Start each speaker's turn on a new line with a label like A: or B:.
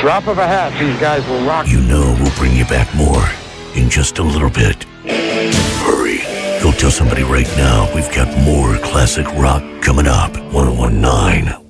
A: Drop of a hat, these guys will rock.
B: You know we'll bring you back more in just a little bit. Hurry. Go tell somebody right now we've got more classic rock coming up. 1019